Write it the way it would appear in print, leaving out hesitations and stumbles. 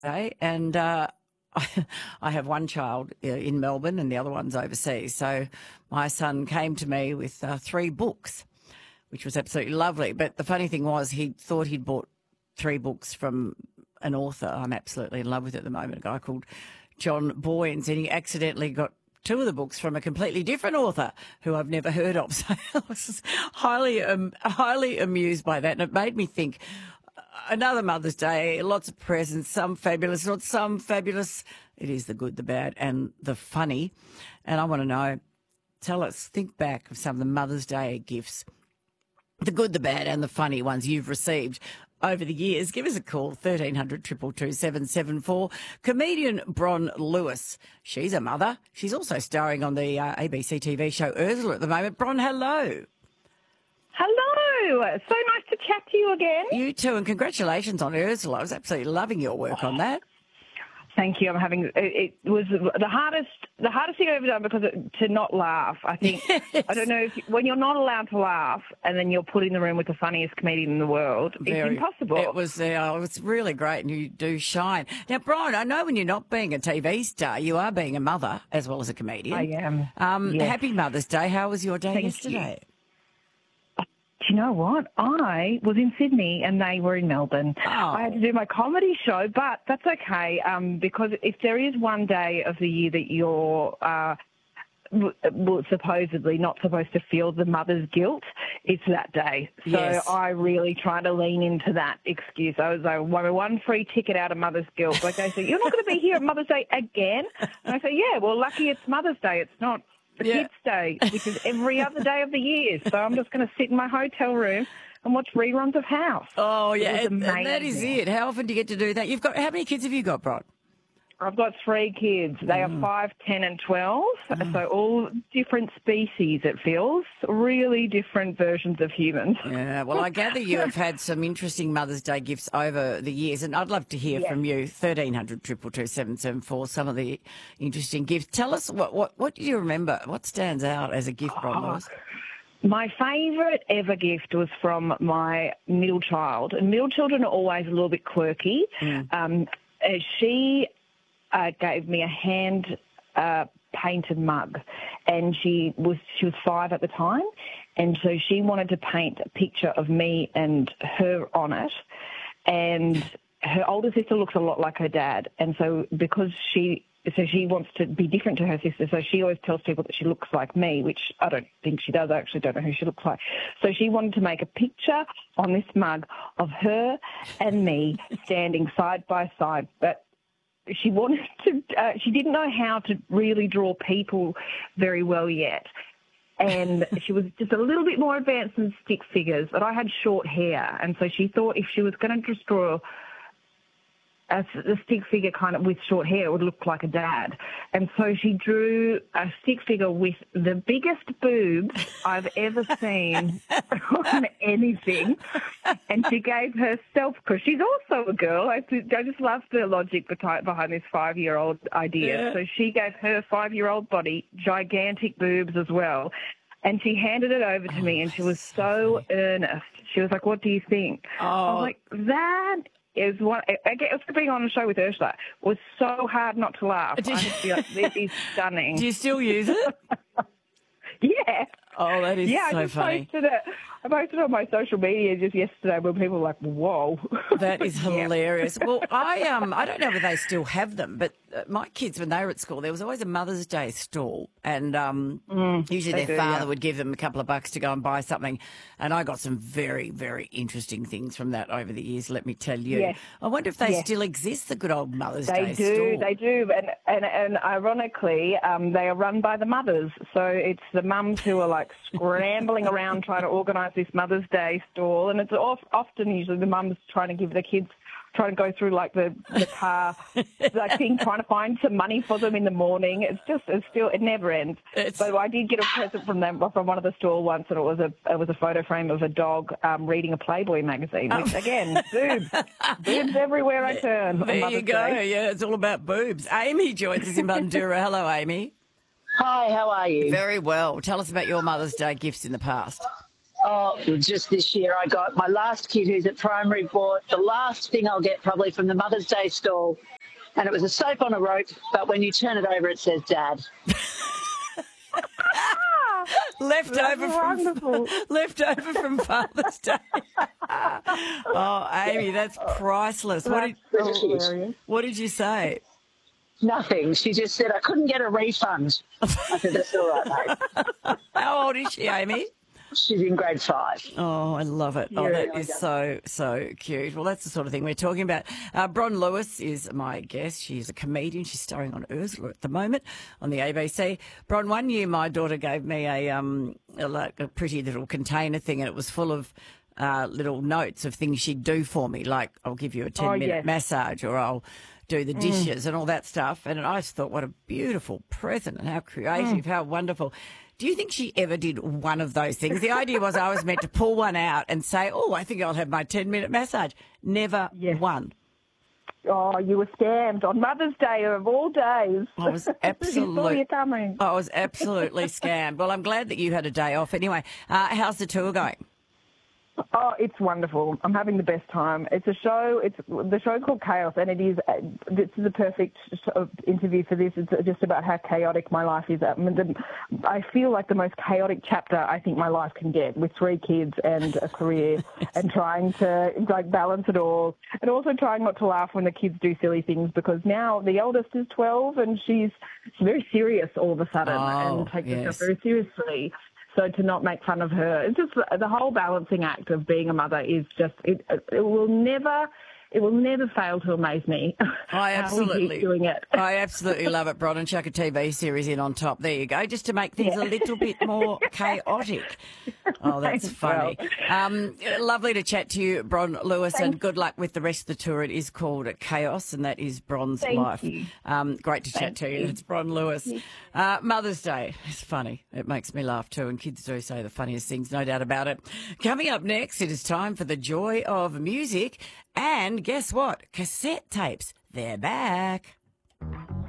Day, and I have one child in Melbourne and the other one's overseas. So my son came to me with 3 books, which was absolutely lovely. But the funny thing was he thought he'd bought 3 books from an author I'm absolutely in love with at the moment, a guy called John Boynes, and he accidentally got 2 of the books from a completely different author who I've never heard of. So I was highly amused by that, and it made me think, another Mother's Day, lots of presents, some fabulous, not some fabulous. It is the good, the bad, and the funny. And I want to know, tell us, think back of some of the Mother's Day gifts, the good, the bad, and the funny ones you've received over the years. Give us a call, 1300 222 774. Comedian Bron Lewis, she's a mother. She's also starring on the ABC TV show Ursula at the moment. Bron, hello. Hello. So nice to chat to you again. You too, and congratulations on Ursula. I was absolutely loving your work on that. Thank you. I'm having it was the hardest thing I've ever done because to not laugh. I think Yes. I don't know if when you're not allowed to laugh and then you're put in the room with the funniest comedian in the world, it's impossible. It was really great, and you do shine. Now, Brian, I know when you're not being a TV star, you are being a mother as well as a comedian. I am. Yes. Happy Mother's Day. How was your day yesterday? Do you know what? I was in Sydney and they were in Melbourne. Oh. I had to do my comedy show, but that's okay because if there is one day of the year that you're supposedly not supposed to feel the mother's guilt, it's that day. So Yes. I really try to lean into that excuse. I was like, one free ticket out of mother's guilt. Like they say, you're not going to be here at Mother's Day again? And I say, yeah, well, lucky it's Mother's Day. It's not the Kids' Day, which is every other day of the year. So I'm just going to sit in my hotel room and watch reruns of House. Oh, yeah, and that is it. How often do you get to do that? How many kids have you got, Bron? I've got 3 kids. They are 5, 10 and 12, so all different species, it feels. Really different versions of humans. Yeah, well, I gather you have had some interesting Mother's Day gifts over the years, and I'd love to hear from you, 1300 222 774, some of the interesting gifts. Tell us, what do you remember? What stands out as a gift, Bron Lewis? My favourite ever gift was from my middle child. And middle children are always a little bit quirky. She gave me a hand painted mug, and she was 5 at the time, and so she wanted to paint a picture of me and her on it, and her older sister looks a lot like her dad, and so she wants to be different to her sister, so she always tells people that she looks like me, which I don't think she does. I actually don't know who she looks like. So she wanted to make a picture on this mug of her and me standing side by side, but she wanted to. She didn't know how to really draw people very well yet, and she was just a little bit more advanced than stick figures. But I had short hair, and so she thought if she was going to just draw a stick figure kind of with short hair, it would look like a dad. And so she drew a stick figure with the biggest boobs I've ever seen on anything. And she gave herself, because she's also a girl, I just love the logic behind this 5-year-old idea. Yeah. So she gave her 5-year-old body gigantic boobs as well. And she handed it over to me, and she was so earnest. She was like, what do you think? I was like, that is one. I guess being on a show with Ursula was so hard not to laugh. I just feel like this is stunning. Do you still use it? Yeah. Oh, that is so funny. I posted it on my social media just yesterday when people were like, whoa. That is hilarious. Well, I don't know if they still have them, but my kids, when they were at school, there was always a Mother's Day stall, and usually their father would give them a couple of bucks to go and buy something, and I got some very, very interesting things from that over the years, let me tell you. Yes. I wonder if they still exist, the good old Mother's Day stall. They do, and ironically, they are run by the mothers, so it's the mums who are like scrambling around trying to organise this Mother's Day stall, and it's often usually the mums trying to give the kids, trying to go through like the car like thing, trying to find some money for them in the morning. It never ends. So I did get a present from one of the stall once, and it was a photo frame of a dog reading a Playboy magazine. Which, again, boobs everywhere I turn. There you go. Yeah, it's all about boobs. Amy joins us in Bundoora. Hello, Amy. Hi, how are you? Very well. Tell us about your Mother's Day gifts in the past. Oh, just this year I got my last kid who's at primary bought the last thing I'll get probably from the Mother's Day stall and it was a soap on a rope, but when you turn it over, it says Dad. Left over from Father's Day. Oh, Amy, that's priceless. What did you say? Nothing. She just said, I couldn't get a refund. I said, that's all right, mate. How old is she, Amy? She's in grade 5. Oh, I love it. Oh, that is so cute. Well, that's the sort of thing we're talking about. Bron Lewis is my guest. She's a comedian. She's starring on Ursula at the moment on the ABC. Bron, one year my daughter gave me a pretty little container thing, and it was full of little notes of things she'd do for me, like I'll give you a 10-minute massage, or I'll do the dishes and all that stuff. And I just thought, what a beautiful present, and how creative, how wonderful. Do you think she ever did one of those things? The idea was I was meant to pull one out and say, oh, I think I'll have my 10-minute massage. Never one. Oh, you were scammed on Mother's Day of all days. I was absolutely scammed. Well, I'm glad that you had a day off. Anyway, how's the tour going? Oh, it's wonderful. I'm having the best time. It's a show. It's the show called Chaos, and this is the perfect interview for this. It's just about how chaotic my life is. I feel like the most chaotic chapter I think my life can get, with 3 kids and a career, and trying to balance it all, and also trying not to laugh when the kids do silly things, because now the eldest is 12 and she's very serious all of a sudden and takes herself very seriously. So to not make fun of her, it's just the whole balancing act of being a mother is just, it will never fail to amaze me. I absolutely keep doing it. I absolutely love it, Bron, and chuck a TV series in on top. There you go, just to make things a little bit more chaotic. Oh, that's funny. Lovely to chat to you, Bron Lewis, and good luck with the rest of the tour. It is called Chaos, and that is Bron's life. Great to chat to you. It's Bron Lewis. Mother's Day. It's funny. It makes me laugh too, and kids do say the funniest things, no doubt about it. Coming up next, it is time for the joy of music. And guess what? Cassette tapes. They're back.